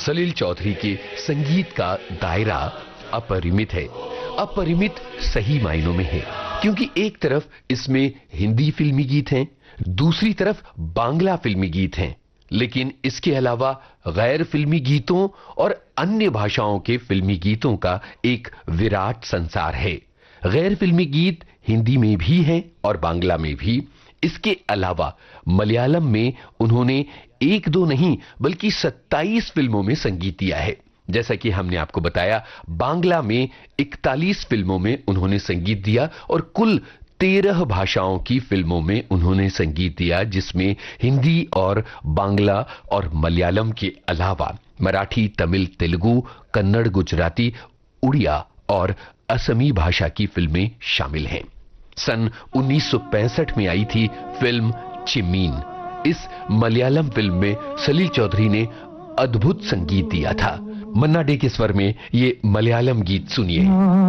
सलील चौधरी के संगीत का दायरा अपरिमित है। अपरिमित सही मायनों में है, क्योंकि एक तरफ इसमें हिंदी फिल्मी गीत हैं, दूसरी तरफ बांग्ला फिल्मी गीत हैं, लेकिन इसके अलावा गैर फिल्मी गीतों और अन्य भाषाओं के फिल्मी गीतों का एक विराट संसार है। गैर फिल्मी गीत हिंदी में भी हैं और बांग्ला में भी। इसके अलावा मलयालम में उन्होंने एक दो नहीं बल्कि 27 फिल्मों में संगीत दिया है। जैसा कि हमने आपको बताया, बांग्ला में 41 फिल्मों में उन्होंने संगीत दिया और कुल 13 भाषाओं की फिल्मों में उन्होंने संगीत दिया, जिसमें हिंदी और बांग्ला और मलयालम के अलावा मराठी, तमिल, तेलुगु, कन्नड़, गुजराती, उड़िया और असमी भाषा की फिल्में शामिल हैं। सन 1965 में आई थी फिल्म चिम्मीन। इस मलयालम फिल्म में सलील चौधरी ने अद्भुत संगीत दिया था। मन्ना डे के स्वर में ये मलयालम गीत सुनिए।